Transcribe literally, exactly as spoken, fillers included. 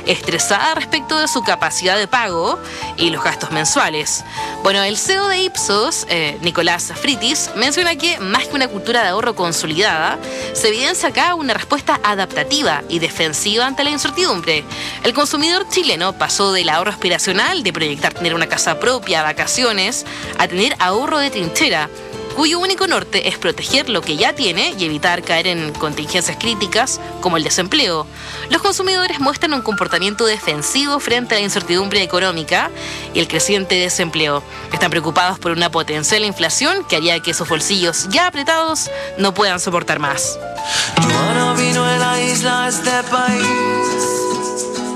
estresada respecto de su capacidad de pago y los gastos mensuales. Bueno, el C E O de Ipsos, eh, Nicolás Fritis, menciona que más que una cultura de ahorro consolidada, se evidencia acá una respuesta adaptativa y defensiva ante la incertidumbre. El consumidor chileno pasó del ahorro aspiracional de proyectar tener una casa propia, vacaciones, a tener ahorro de trinchera, cuyo único norte es proteger lo que ya tiene y evitar caer en contingencias críticas como el desempleo. Los consumidores muestran un comportamiento defensivo frente a la incertidumbre económica y el creciente desempleo. Están preocupados por una potencial inflación que haría que sus bolsillos ya apretados no puedan soportar más. Joana vino en la isla a este país.